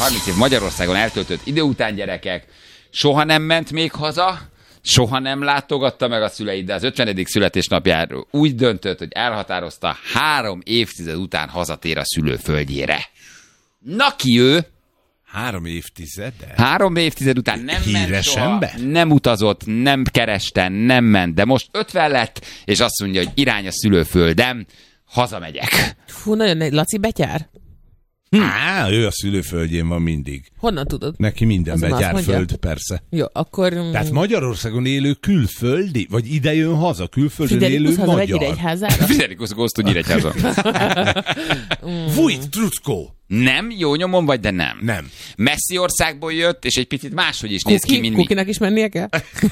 30 év Magyarországon eltöltött idő után, gyerekek, soha nem ment még haza, soha nem látogatta meg a szüleit, de az 50. születésnapjáról úgy döntött, hogy elhatározta, 3 évtized után hazatér a szülőföldjére. Na ki ő? 3 évtizede? 3 évtized után nem ment soha, ember? nem utazott, nem kereste, nem ment, de most 50 lett, és azt mondja, hogy irány a szülőföldem, hazamegyek. Fú, nagyon Laci betyár? Ő a szülőföldjén van mindig. Honnan tudod? Neki minden Azon azt betyár mondja? föld, persze. Jó, akkor... Tehát Magyarországon élő külföldi, vagy ide jön haza, külföldön élő Friderikus hazamegy magyar. Nyíregyházára? Friderikus Góztó Nyíregyháza. Vujt, Trucko! Nem? Jó nyomon vagy, de nem. Nem. Messzi országból jött, és egy picit máshogy is néz ki, mint mi. Kukinak is mennie kell?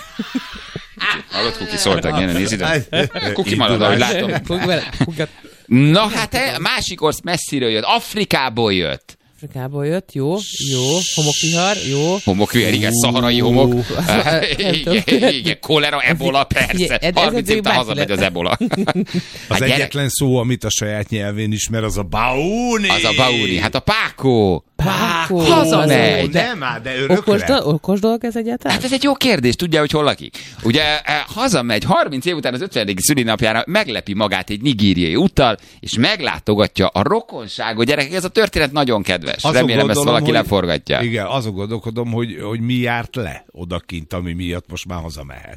Hallott, Kuki szóltak, nézd ide. Kuki marad, ahogy látom. Fogd vele. Na hát, másik messziről jött, Afrikából jött. Afrikából jött, jó. Homokvihar, jó. Homokvihar, igen, szaharai homok. Igen, kolera, ebola, persze. 30 év után hazamegy az ebola. Az egyetlen szó, amit a saját nyelvén ismer, az a baúni. Az a baúni, hát a pákó. Pákó. Hazamegy. Nem már, de örökre. Okos dolog ez egyáltalán? Hát ez egy jó kérdés, tudja, hogy hol lakik. Ugye hazamegy, 30 év után az 50. szülinapjára meglepi magát egy nigériai úttal, és meglátogatja a rokonságot. Gyerekek, ez a történet nagyon kedves. Remélem, ezt valaki leforgatja. Igen, azon gondolkodom, hogy mi járt le odakint, ami miatt most már hazamehet.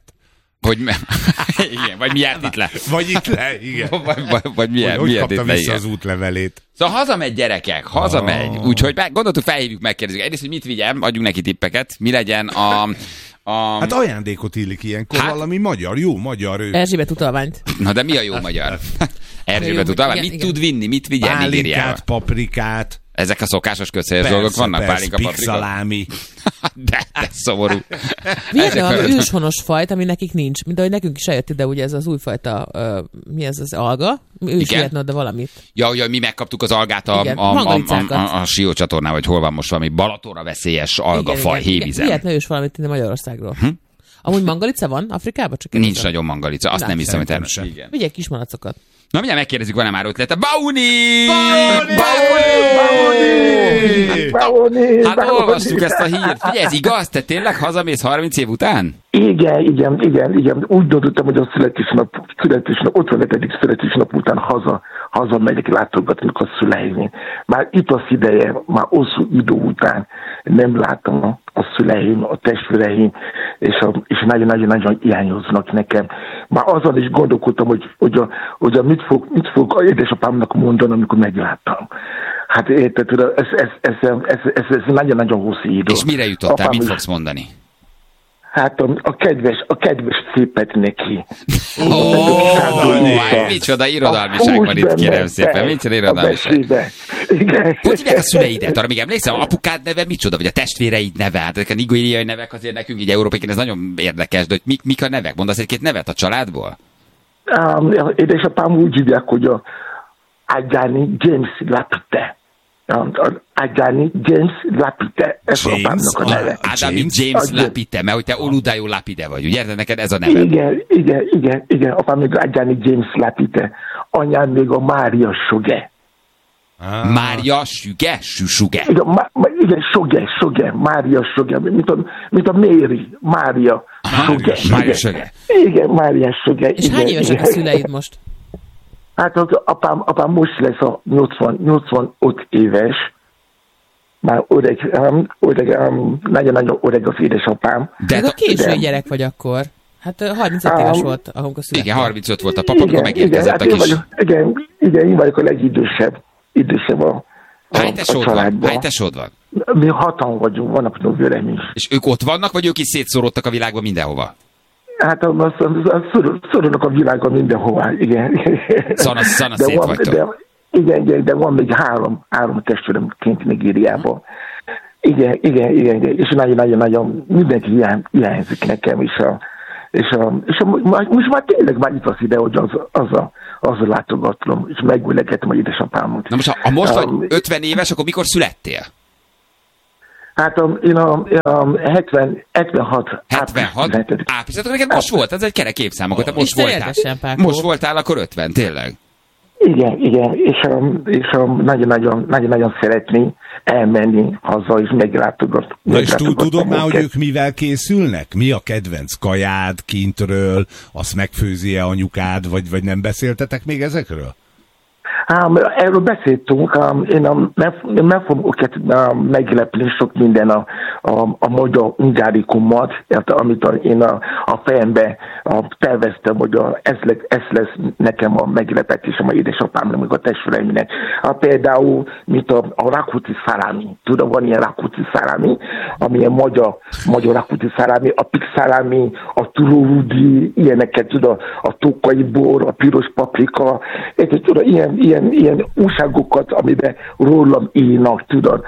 Igen, vagy mi járt itt le. Vagy itt le, igen. Vagy miért hogy itt kapta le, vissza igen. az útlevelét. Szóval hazamegy, gyerekek, hazamegy. Úgyhogy gondoltuk, felhívjuk, megkérdezzük. Egyrészt, hogy mit vigyem, adjunk neki tippeket. Mi legyen Hát ajándékot illik ilyenkor, valami magyar, jó magyar ő. Erzsébet utalványt. Na de mi a jó magyar? Erzsébet utalvány. Mit tud vinni? Mit vigyen Nigériába? Pálinkát, paprikát. Ezek a szokásos közhelyes dolgok vannak? Pálinka, paprika? Pixalámi. De szomorú. Vihetne valami őshonos fajt, ami nekik nincs. Mint ahogy nekünk is eljött ide, ugye ez az újfajta, mi ez az alga? Ő is vihetne oda valamit. Ja, mi megkaptuk az algát a Sió csatornán, vagy hol van most valami Balatonra veszélyes algafaj, hévízen. Vihetne ős valamit ide Magyarországról. Amúgy mangalica van Afrikában? Csak nincs nagyon mangalica, azt nem hiszem, hogy természetesen. Vigyek kis malacokat. Na, mindjárt megkérdezzük, van-e már ötlete. Bauni! Hát olvassuk ezt a hírt. Figyelj, ez igaz? Te tényleg hazamész 30 év után? Igen. Úgy döntöttem, hogy a születésnap 57. születésnap után hazamegyek látogatni a szüleim. Már itt az ideje, már hosszú idő után nem láttam a szüleim, a testvéreim, és nagyon-nagyon hiányoznak nekem. Már azon is gondolkodtam, hogy mit fog édesapámnak mondani, amikor megláttam. Hát érted, ez nagyon-nagyon hosszú idő. És mire jutottál? Mit fogsz mondani? Hát a kedves szépet neki. Micsoda irodalmiság van itt, kérem szépen. Micsoda irodalmiság. Hogy hívják a szüleidet? Arra még emlékszem, apukád neve micsoda? Vagy a testvéreid neve? Hát ezek a nigériai nevek azért nekünk így európaiként ez nagyon érdekes, de hogy mik a nevek? Mondasz egy-két nevet a családból? Édesapám úgy hívják, hogy a Adjani James Lapite. Adjani James Lapite. Ez apámnak a neve. Adjani James Lapite, mert hogy te Oludayo Lapide vagy, ugye? Neked ez a neve. Igen. Apám még Adjani James Lapite. Anyám még a Mária Soge. Mária Süge? Süsuge? Igen, Soge. Mária Soge. Mint a Mary. Mária Soge. Mária Soge. Igen, Mária Soge. És hány évesek a szüleid most? Hát az apám most lesz a 85 éves. Már öreg, nagyon-nagyon öreg az édesapám. De a késői gyerek vagy akkor. Hát 35 éves volt, amikor született. Igen, 35 volt a papa, amikor megérkezett a kis... Igen, én vagyok a legidősebb a családban. Hány tesód van? Mi 6-an vagyunk, vannak nővérem is. És ők ott vannak, vagy ők is szétszórodtak a világban mindenhova? Hát szorulnak a világon mindenhova, igen. Szana szét vagytok. Igen, de van még három testvérem kint Nigériában. Igen, és nagyon-nagyon mindenki hiányzik nekem, és most már tényleg már itt az ide, hogy az látogatom, és megülegetem a édesapámot. Na most, ha most vagy 50 éves, akkor mikor születtél? Hát én a 76 április. Neked most volt, ez egy kerek évszám, akkor te most voltál akkor 50, tényleg? Igen, és nagyon-nagyon szeretni, elmenni haza és meglátogatni. Na és tudod már, hogy ők mivel készülnek? Mi a kedvenc kajád kintről? Azt megfőzi-e anyukád, vagy nem beszéltetek még ezekről? Erről beszéltünk, én meg fogom őket meglepni sok minden a magyar ungárikumot, amit én a fejembe terveztem, hogy ez lesz nekem a meglepetésem a édesapámnak, meg a testvéreimnek. Például, mint a rakuti szalámi. Tudom, van ilyen rakuti szalámi, ami ilyen magyar rakuti szalámi, a pik szalámi, a tulórudi, ilyeneket, tudod, a tókai bor, a piros paprika, és tudod, ilyen újságokat, amiben rólam írnak, tudod,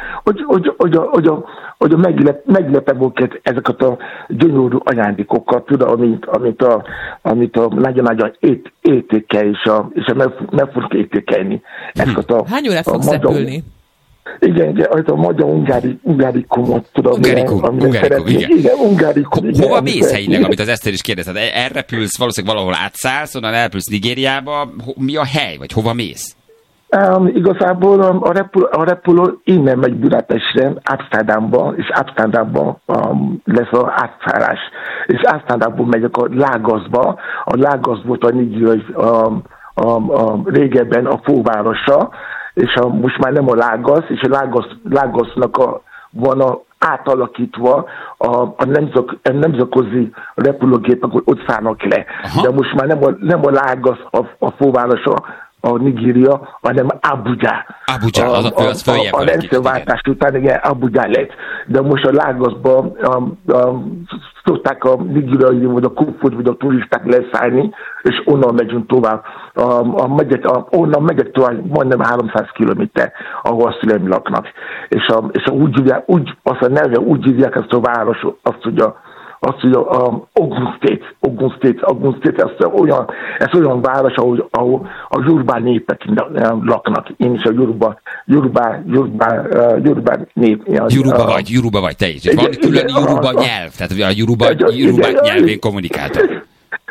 hogy meglepem őket ezeket a gyönyörű ajándékokat, tudod, amit a nagyon-nagyon értékel, és meg fogok értékelni. Hány órát fogsz repülni? Igen, a magyar ungárikumot, tudom. Ungárikum, igen. Igen, ungárikum. Hova mész helyileg, amit az Eszter is kérdezted? Elrepülsz, valószínűleg valahol átszállsz, onnan elrepülsz Nigériába. Mi a hely, vagy hova mész? Igazából a repülő innen megy Budapestre, Amsterdamba, és Amsterdamban lesz az átszállás. És Amsterdamból megyek a Lagosba. A Lagos volt a nigériai régebben a fővárosa, és most már nem a Lagos, és a Lagosnak van átalakítva a nemzetközi repülőgépek, hogy ott szállnak le. Aha. De most már nem a Lagos a fővárosa, a Nigéria, hanem Abuja. Abuja, az följebb. A rendszerváltás után igen, Abuja lett. De most a Lagosban szokták a nigériai, vagy a kufut, vagy a turisták leszállni, és onnan megyünk tovább. Onnan megyek tovább majdnem 300 kilométer, ahol a szüleim laknak. És azt a neve úgy hívják ezt a város, azt mondja, Ogun State, ez olyan város, ahol a Yoruba népek laknak. Én is a Yoruba nép. Yoruba vagy te is. Van külön Yoruba nyelv, tehát a Yoruba nyelvén kommunikáltak.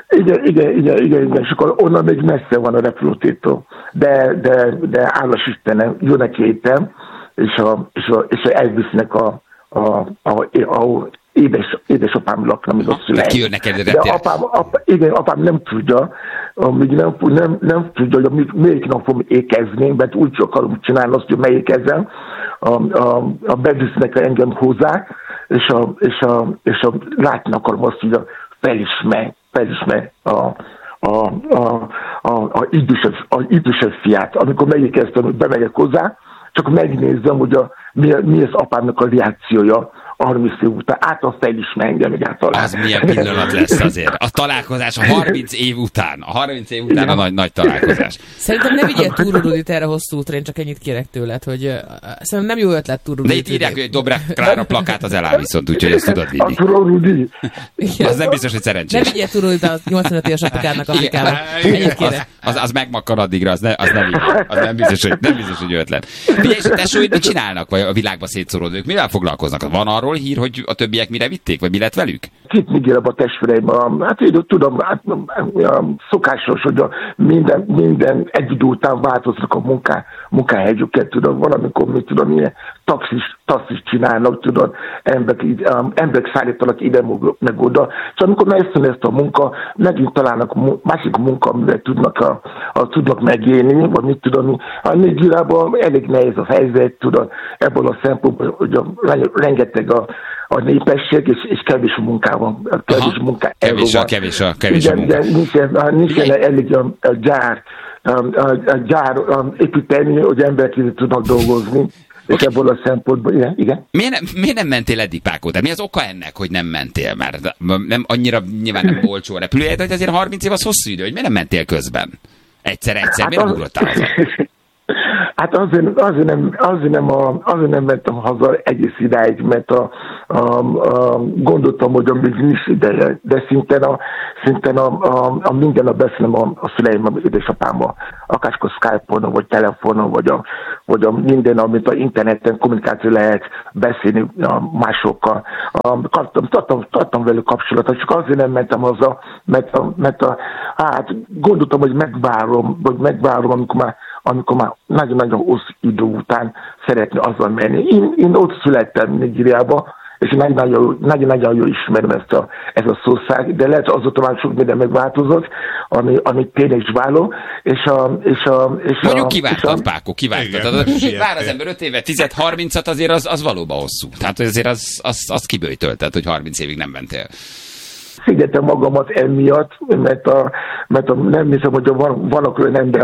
Igen, és akkor onnan még messze van a repülőtértől. De állas Istenem, jönnek héten, és elvisznek ahol édesapám lakna, még a szüleim. Ki jön neked de apám nem tudja, nem tudja, hogy melyik nap fogom ékezni, mert úgy akarom csinálni azt, hogy megékezem, bevisznek engem hozzá, és látni akarom azt, hogy felismer a idősebb fiát. Amikor megékeztem, hogy bemegyek hozzá, csak megnézem, hogy mi az apámnak a reakciója 30 év után. Által felismer engem egyáltalán. Az milyen pillanat lesz azért. A találkozás a 30 év után. A 30 év után a nagy találkozás. Szerintem ne vigyél Túrurudit erre hosszú útra, én csak ennyit kérek tőled, hogy szerintem nem jó ötlet Túrurudit. De itt írják, hogy Dobrev Klára plakát az eláll viszont, úgyhogy ezt tudod vinni. A Túrurudi. Az nem biztos, hogy szerencsés. Ne vigyél Túrurudit a 85 éves apukának Afrikában. Ennyit kérek. Az megmakkar addigra, az nem biztos, hogy ötlet. Figyelj, és a tesóid mit csinálnak, vagy a világba szétszóródók? Mivel foglalkoznak? Van arról hír, hogy a többiek mire vitték, vagy mi lett velük? Két Nigériában a testvéreim, hát én tudom, szokásos, hogy minden egy idő után változnak a munkahelyüket, tudom, valamikor, mit tudom, ilyen taxis csinálnak, tudod, emberek szállítanak ide, meg oda. És amikor megszűn ezt a munka, megint találnak másik munka, amivel tudnak megélni, vagy mit tudom, a Nigériában elég nehéz a helyzet, tudod, ebből a szempontból, hogy rengeteg a népesség, és kevés a munkában. Kevés a munka. Nincsen elég a gyár építeni, hogy emberek tudnak dolgozni. És ebből a szempontból, igen. Miért nem mentél eddig, Pákó? De mi az oka ennek, hogy nem mentél? Mert nem annyira nyilván nem olcsó a repülőjegy, de azért 30 év az hosszú idő, hogy miért nem mentél közben? Egyszer, miért nem ugrottál haza? Hát azért nem mentem haza egész idáig, mert gondoltam, hogy még nincs ideje, de szinten minden nap beszélem a szüleim, a édesapámmal, akárskor Skype-on, vagy telefonon, vagy minden, amit a interneten kommunikáció lehet beszélni másokkal. Tartom velük kapcsolatot, csak azért nem mentem haza, mert gondoltam, hogy megvárom, amikor már amikor már nagyon-nagyon hosszú idő után szeretne azzal menni. Én ott születtem Nigériába, és nagyon-nagyon jól ismerem ez a szószág, de lehet azóta már sok minden megváltozott, ami tényleg is váló, mondjuk kiváltad, Páko, kiváltad. Vár az ember 5 évet, 10-30-at, azért az valóban hosszú. Tehát azért az kiböjtölted, hogy 30 évig nem mentél. Szégyetem magamat emiatt, mert nem hiszem, hogy vannak olyan ember,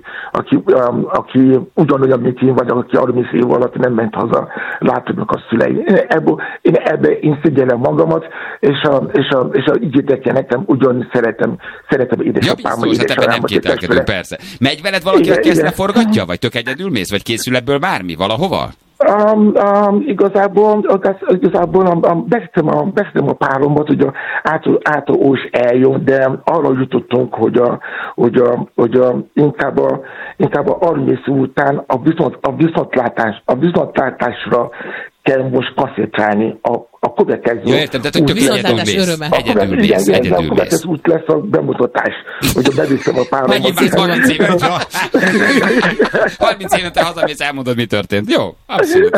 aki ugyanolyan, mint én vagy, aki 30 év alatt nem ment haza, látodnak a szüleim. Én szégyellem magamat, és ígértek nekem, ugyan szeretem édesapámat. Ja, biztos, hát nem kételkedünk, persze. Megy veled valaki, aki ezt leforgatja? Vagy tök egyedül mész? Vagy készül ebből bármi valahova? Igazából beszéltem a páromat, hogy ától Ós eljön, de arra jutottunk, hogy inkább a 30 után a viszontlátásra kell most kaszettálni a következő. Ja, értem, tehát tök egyedül mész. A következő út lesz a bemutatás, hogy beviszem a páromat. Megint már 30 évet. 30 évet te hazamész, elmondod, mi történt. Jó, abszolút.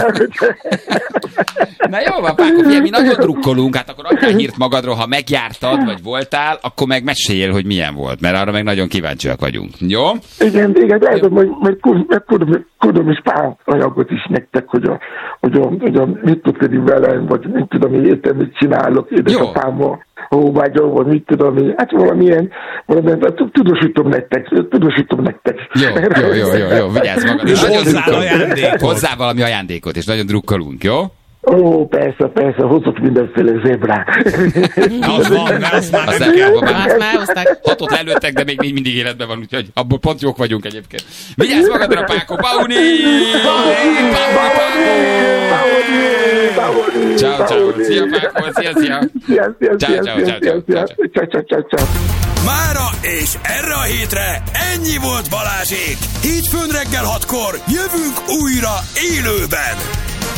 Na jó van, Páko, figyelj, mi nagyon drukkolunk, hát akkor adjál hírt magadról, ha megjártad, vagy voltál, akkor meg meséljél, hogy milyen volt, mert arra meg nagyon kíváncsiak vagyunk. Jó? Igen, majd küldöm is pár anyagot is nektek, hogy mit tudod velem, vagy mit tudom, mit csinálok édesapámmal, hóvágyom, vagy mit tudom, hát valamilyen tudósítom nektek. Jó, vigyázz magad. És hozzá ajándékot. Hozzá valami ajándékot, és nagyon drukkolunk, jó? Ó, persze, hozok mindenféle zébrát. Azt már hozták. 6-ot lelőttek, de még mindig életben van, úgyhogy abból pont jók vagyunk egyébként. Vigyázz magadra, Páko! Pauni! Ciao. Szia, Páko! Szia. Ciao. Mára és erre a hétre ennyi volt Balázsék. Hétfőn reggel 6-kor jövünk újra élőben.